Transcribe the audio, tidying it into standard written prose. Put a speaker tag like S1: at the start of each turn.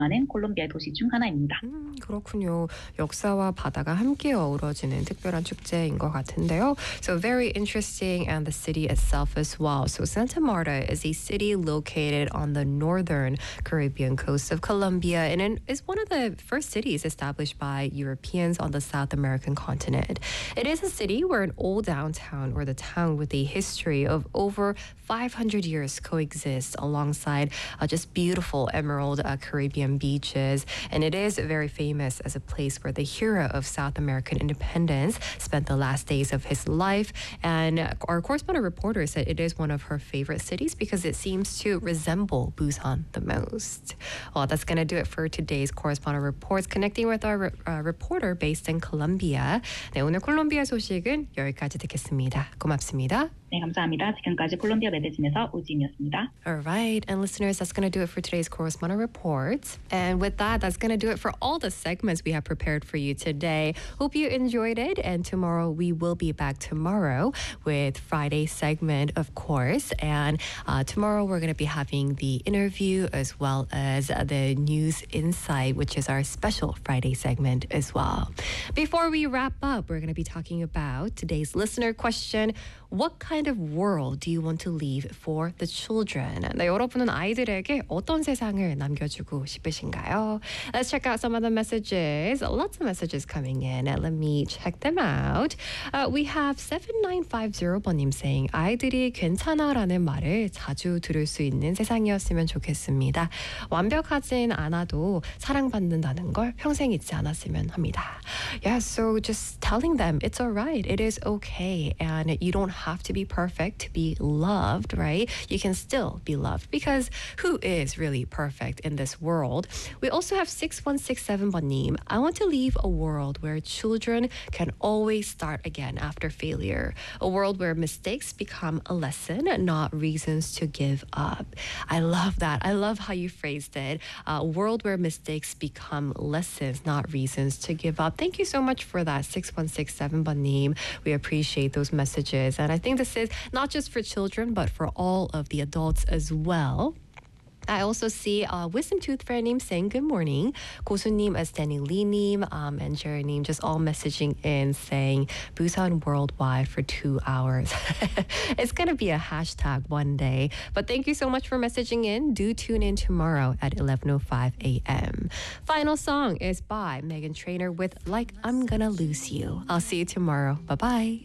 S1: 많은 콜롬비아의 도시 중 하나입니다.
S2: 그렇군요. 역사와 바다가 함께 어우러지는 특별한 축제인 것 같은데요. So very interesting, and the city itself as well. So Santa Marta is a city located on the northern Caribbean coast of Colombia, and it is one of the first cities established by Europeans on the South American continent. It is a city where an old downtown, or the town with a history of over 500 years, coexists alongside just beautiful emerald Caribbean beaches. And it is very famous as a place where the hero of South American independence spent the last days of his life. And our correspondent reporter said it is one of her favorite cities because it seems to resemble Busan the most. Well, that's going to do it for today's correspondent reports. Connecting with our reporter based in Colombia. 네, 오늘 콜롬비아 소식은 여기까지 듣겠습니다. 고맙습니다.
S1: 네, 감사합니다. 지금까지 콜롬비아 매거진에서 우지임이었습니다.
S2: All right, and listeners, that's going to do it for today's correspondent reports. And with that, that's going to do it for all the segments we have prepared for you today. Hope you enjoyed it, and tomorrow we will be back tomorrow with Friday's segment, of course. And tomorrow we're going to be having the interview as well as the news insight, which is our special Friday segment as well. Before we wrap up, we're going to be talking about today's listener question. What kind of world do you want to leave for the children? 네, 여러분은 아이들에게 어떤 세상을 남겨주고 싶으신가요? Let's check out some of the messages. Lots of messages coming in. Let me check them out. We have 7950번님 saying 아이들이 괜찮아라는 말을 자주 들을 수 있는 세상이었으면 좋겠습니다. 완벽하진 않아도 사랑받는다는 걸 평생 잊지 않았으면 합니다. Yeah, so just telling them it's alright. It is okay. And you don't have to be perfect to be loved, right? You can still be loved because who is really perfect in this world? We also have 6167번님. I want to leave a world where children can always start again after failure. A world where mistakes become a lesson, not reasons to give up. I love that. I love how you phrased it. A world where mistakes become lessons, not reasons to give up. Thank you so much for that, 6167번님. We appreciate those messages. And I think this is not just for children, but for all of the adults as well. I also see Wisdom Tooth Fairy님 saying good morning. 고수님, Danny Lee님, and Jerry님 just all messaging in saying Busan worldwide for 2 hours. It's going to be a hashtag one day. But thank you so much for messaging in. Do tune in tomorrow at 11:05 a.m. Final song is by Meghan Trainor with Like I'm Gonna Lose You. I'll see you tomorrow. Bye-bye.